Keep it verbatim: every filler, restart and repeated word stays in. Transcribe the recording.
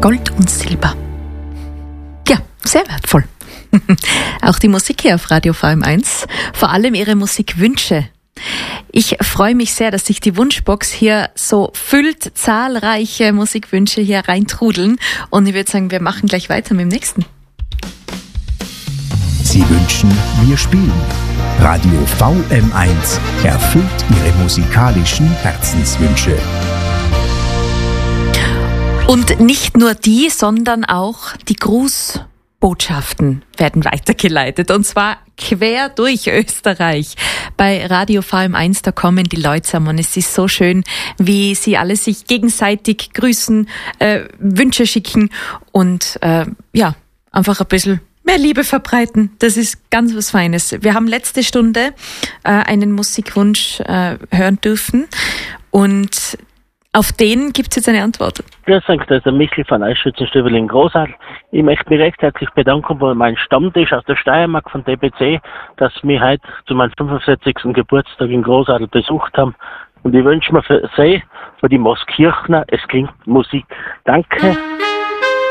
Gold und Silber. Ja, sehr wertvoll. Auch die Musik hier auf Radio V M eins, vor allem Ihre Musikwünsche. Ich freue mich sehr, dass sich die Wunschbox hier so füllt, zahlreiche Musikwünsche hier reintrudeln. Und ich würde sagen, wir machen gleich weiter mit dem nächsten. Sie wünschen, wir spielen. Radio V M eins erfüllt Ihre musikalischen Herzenswünsche. Und nicht nur die, sondern auch die Grußbotschaften werden weitergeleitet. Und zwar quer durch Österreich. Bei Radio V M eins, da kommen die Leute zusammen. Und es ist so schön, wie sie alle sich gegenseitig grüßen, äh, Wünsche schicken und äh, ja, einfach ein bisschen mehr Liebe verbreiten. Das ist ganz was Feines. Wir haben letzte Stunde äh, einen Musikwunsch äh, hören dürfen und auf den gibt es jetzt eine Antwort. Grüß euch, das ist der Michel von Eisschützenstübel in Großadl. Ich möchte mich recht herzlich bedanken bei meinem Stammtisch aus der Steiermark von D B C, dass sie mich heute zu meinem fünfundvierzigsten Geburtstag in Großadl besucht haben. Und ich wünsche mir für Sie, für die Moskirchner, es klingt Musik. Danke.